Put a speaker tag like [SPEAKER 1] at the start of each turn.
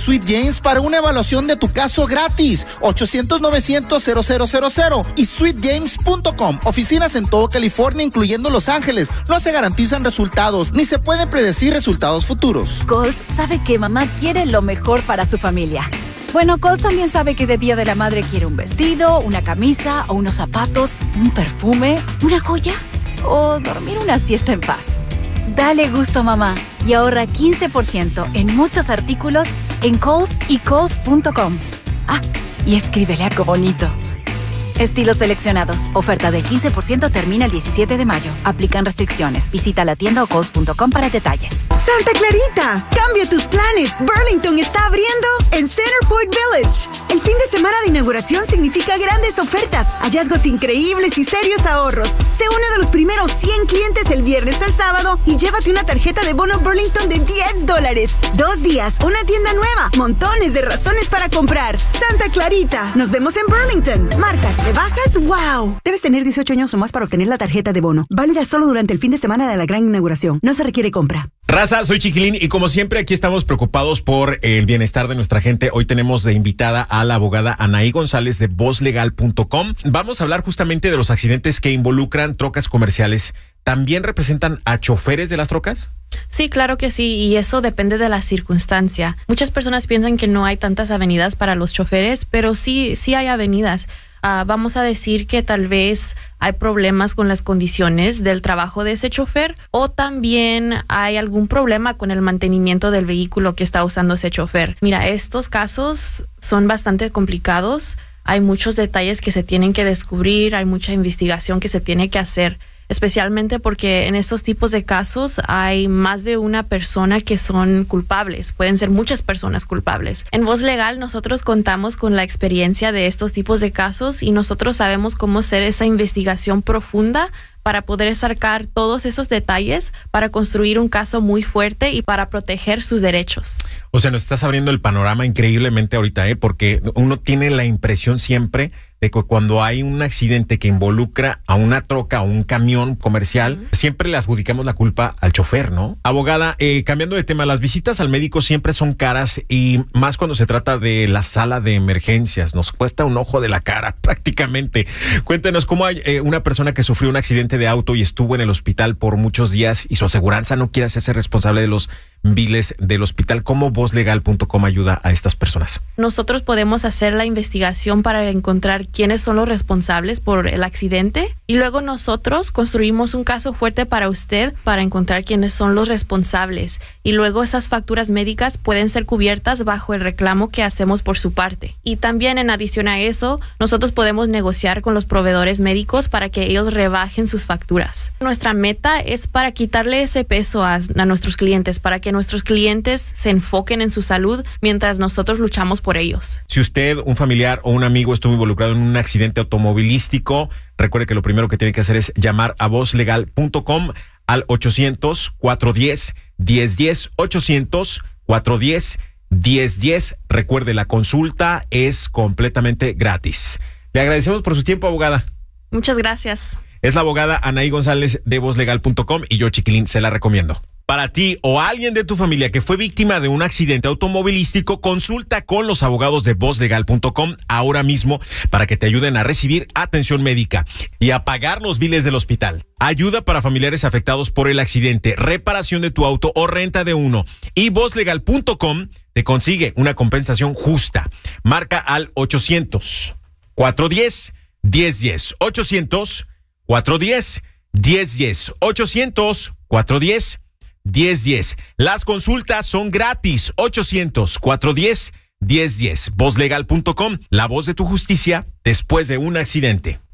[SPEAKER 1] Sweet James para una evaluación de tu caso gratis. 800-900-0000 y sweetjames.com. Oficinas en todo California, incluyendo Los Ángeles. No se garantizan resultados, ni se pueden predecir resultados futuros.
[SPEAKER 2] Kohl's sabe que mamá quiere lo mejor para su familia. Bueno, Kohl's también sabe que de Día de la Madre quiere un vestido, una camisa o unos zapatos, un perfume, una joya o dormir una siesta en paz. Dale gusto a mamá y ahorra 15% en muchos artículos en Kohl's y Kohl's.com. Ah, y escríbele algo bonito. Estilos seleccionados. Oferta del 15% termina el 17 de mayo. Aplican restricciones. Visita la tienda o Kohl's.com para detalles.
[SPEAKER 3] ¡Santa Clarita! ¡Cambia tus planes! Burlington está abriendo en Centerpoint Village. El fin de semana de inauguración significa grandes ofertas, hallazgos increíbles y serios ahorros. Sé uno de los primeros 100 clientes el viernes al sábado y llévate una tarjeta de bono Burlington de $10. 2 días, una tienda nueva, montones de razones para comprar. Santa Clarita. Nos vemos en Burlington. Marcas, rebajas, ¡wow! Debes tener 18 años o más para obtener la tarjeta de bono. Válida solo durante el fin de semana de la gran inauguración. No se requiere compra.
[SPEAKER 4] Raza, soy Chiquilín y como siempre aquí estamos preocupados por el bienestar de nuestra gente. Hoy tenemos de invitada a la abogada Anaí González de vozlegal.com. Vamos a hablar justamente de los accidentes que involucran trocas comerciales. ¿También representan a choferes de las trocas?
[SPEAKER 5] Sí, claro que sí, y eso depende de la circunstancia. Muchas personas piensan que no hay tantas avenidas para los choferes, pero sí hay avenidas. Vamos a decir que tal vez hay problemas con las condiciones del trabajo de ese chofer o también hay algún problema con el mantenimiento del vehículo que está usando ese chofer. Mira, estos casos son bastante complicados. Hay muchos detalles que se tienen que descubrir, hay mucha investigación que se tiene que hacer, especialmente porque en estos tipos de casos hay más de una persona que son culpables. Pueden ser muchas personas culpables. En Voz Legal nosotros contamos con la experiencia de estos tipos de casos y nosotros sabemos cómo hacer esa investigación profunda para poder sacar todos esos detalles para construir un caso muy fuerte y para proteger sus derechos.
[SPEAKER 4] O sea, nos estás abriendo el panorama increíblemente ahorita, porque uno tiene la impresión siempre de que cuando hay un accidente que involucra a una troca o un camión comercial, siempre le adjudicamos la culpa al chofer, ¿no? Abogada, cambiando de tema, las visitas al médico siempre son caras y más cuando se trata de la sala de emergencias. Nos cuesta un ojo de la cara prácticamente. Cuéntenos cómo hay una persona que sufrió un accidente de auto y estuvo en el hospital por muchos días y su aseguranza no quiere hacerse responsable de los biles del hospital. ¿Cómo vozlegal.com ayuda a estas personas?
[SPEAKER 5] Nosotros podemos hacer la investigación para encontrar quiénes son los responsables por el accidente y luego nosotros construimos un caso fuerte para usted para encontrar quiénes son los responsables y luego esas facturas médicas pueden ser cubiertas bajo el reclamo que hacemos por su parte. Y también en adición a eso, nosotros podemos negociar con los proveedores médicos para que ellos rebajen sus facturas. Nuestra meta es para quitarle ese peso a nuestros clientes, para que nuestros clientes se enfoquen en su salud mientras nosotros luchamos por ellos.
[SPEAKER 4] Si usted, un familiar o un amigo estuvo involucrado en un accidente automovilístico, recuerde que lo primero que tiene que hacer es llamar a vozlegal.com al 800-410-1010, 800-410-1010. Recuerde, la consulta es completamente gratis. Le agradecemos por su tiempo, abogada.
[SPEAKER 5] Muchas gracias.
[SPEAKER 4] Es la abogada Anaí González de vozlegal.com y yo, Chiquilín, se la recomiendo. Para ti o alguien de tu familia que fue víctima de un accidente automovilístico, consulta con los abogados de vozlegal.com ahora mismo para que te ayuden a recibir atención médica y a pagar los biles del hospital. Ayuda para familiares afectados por el accidente, reparación de tu auto o renta de uno. Y vozlegal.com te consigue una compensación justa. Marca al 800-410-1010. 800-410-1010. 800-410-1010. 1010. Las consultas son gratis. 800-410-1010. Vozlegal.com, la voz de tu justicia después de un accidente.